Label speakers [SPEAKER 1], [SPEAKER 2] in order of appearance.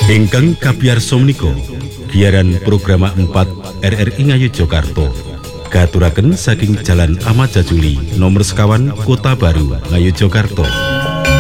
[SPEAKER 1] Ingkang kabiyarsa menika giaran program 4 RRI Ngayogyakarta katuraken saking Jalan Ahmad Jajuli nomor sekawan Kota Baru Ngayogyakarta.